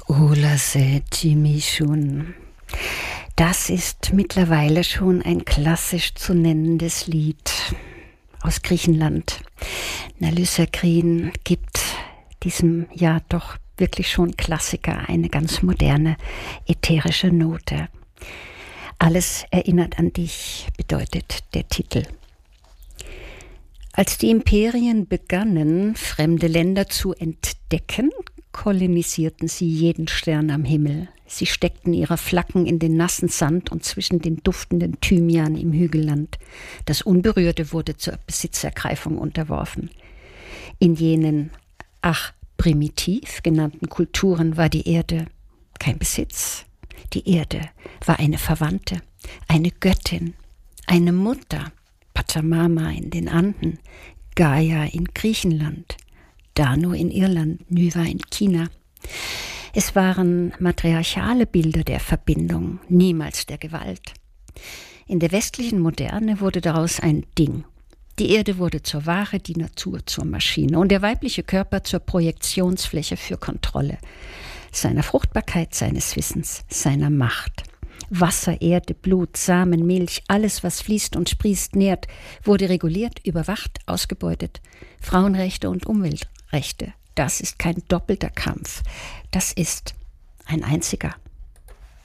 Ulase Jimishun. Das ist mittlerweile schon ein klassisch zu nennendes Lied aus Griechenland. Nalysakrin gibt diesem ja doch wirklich schon Klassiker eine ganz moderne, ätherische Note. Alles erinnert an dich, bedeutet der Titel. Als die Imperien begannen, fremde Länder zu entdecken, kolonisierten sie jeden Stern am Himmel. Sie steckten ihre Flaggen in den nassen Sand und zwischen den duftenden Thymian im Hügelland. Das Unberührte wurde zur Besitzergreifung unterworfen. In jenen, primitiv genannten Kulturen war die Erde kein Besitz. Die Erde war eine Verwandte, eine Göttin, eine Mutter. Pachamama in den Anden, Gaia in Griechenland, Danu in Irland, Nuwa in China. Es waren matriarchale Bilder der Verbindung, niemals der Gewalt. In der westlichen Moderne wurde daraus ein Ding. Die Erde wurde zur Ware, die Natur zur Maschine und der weibliche Körper zur Projektionsfläche für Kontrolle seiner Fruchtbarkeit, seines Wissens, seiner Macht. Wasser, Erde, Blut, Samen, Milch, alles, was fließt und sprießt, nährt, wurde reguliert, überwacht, ausgebeutet. Frauenrechte und Umweltrechte, das ist kein doppelter Kampf, das ist ein einziger.